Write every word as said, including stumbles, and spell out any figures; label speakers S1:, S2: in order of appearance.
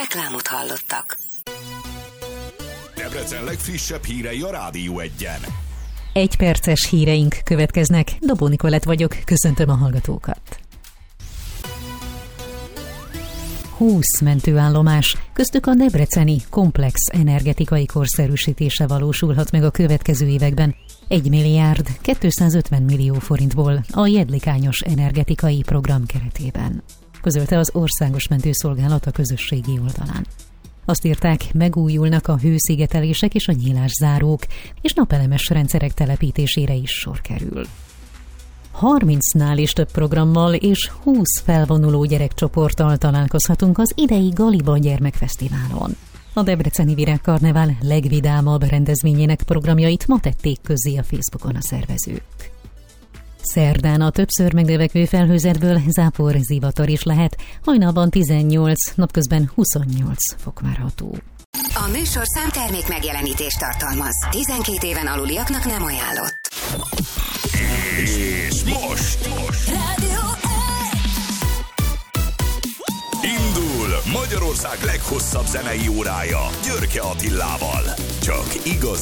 S1: Reklámot hallottak.
S2: Debrecen legfrissebb hírei a Rádió Egyen.
S3: Egy perces híreink következnek. Dobó Nikolett vagyok, köszöntöm a hallgatókat. húsz mentőállomás, köztük a debreceni komplex energetikai korszerűsítése valósulhat meg a következő években. egy milliárd kétszázötven millió forintból a Jedlikányos energetikai program keretében, közölte az Országos Mentőszolgálat a közösségi oldalán. Azt írták, megújulnak a hőszigetelések és a nyílászárók, és napelemes rendszerek telepítésére is sor kerül. harmincnál is több programmal és húsz felvonuló gyerekcsoporttal találkozhatunk az idei Galiba gyermekfesztiválon. A Debreceni Virágkarnevál legvidámabb rendezvényének programjait ma tették közzé a Facebookon a szervezők. Szerdán a többször megnövekvő felhőzetből zápor, zivatar is lehet, hajnalban tizennyolc, napközben huszonnyolc fok várható.
S1: A műsor számtermék megjelenítést tartalmaz. tizenkét éven aluliaknak nem ajánlott.
S2: És most, most.
S1: Rádió
S2: Indul Magyarország leghosszabb zenei órája Györke Attilával. Csak igaz